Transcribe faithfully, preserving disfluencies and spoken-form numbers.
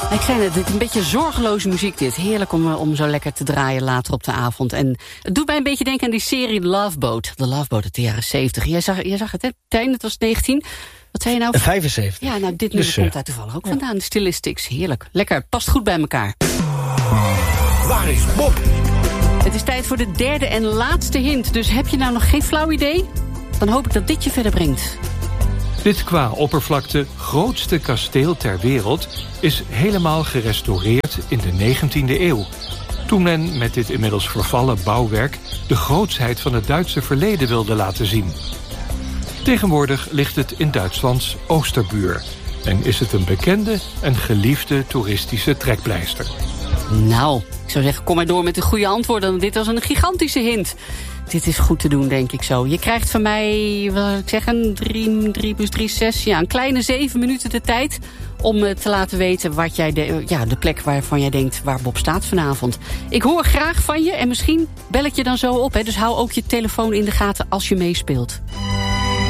Ik zei net, dit is een beetje zorgeloze muziek dit. Heerlijk om, om zo lekker te draaien later op de avond. En het doet mij een beetje denken aan die serie The Love Boat. The Love Boat uit de jaren zeventig. Jij zag, jij zag het, hè? Tijn, het was negentien. Wat zei je nou? vijfenzeventig. Ja, nou, dit nummer dus, komt uh, daar toevallig ook ja. vandaan. De Stylistics, heerlijk. Lekker, past goed bij elkaar. Waar is Bob? Het is tijd voor de derde en laatste hint. Dus heb je nou nog geen flauw idee? Dan hoop ik dat dit je verder brengt. Dit qua oppervlakte grootste kasteel ter wereld is helemaal gerestaureerd in de negentiende eeuw. Toen men met dit inmiddels vervallen bouwwerk de grootsheid van het Duitse verleden wilde laten zien. Tegenwoordig ligt het in Duitslands Oosterbuur en is het een bekende en geliefde toeristische trekpleister. Nou, ik zou zeggen, kom maar door met de goede antwoorden. Want dit was een gigantische hint. Dit is goed te doen, denk ik zo. Je krijgt van mij, wat wil ik zeggen, drie plus drie, zes, ja, een kleine zeven minuten de tijd om te laten weten wat jij de, ja, de plek waarvan jij denkt waar Bob staat vanavond. Ik hoor graag van je en misschien bel ik je dan zo op. Hè, dus hou ook je telefoon in de gaten als je meespeelt.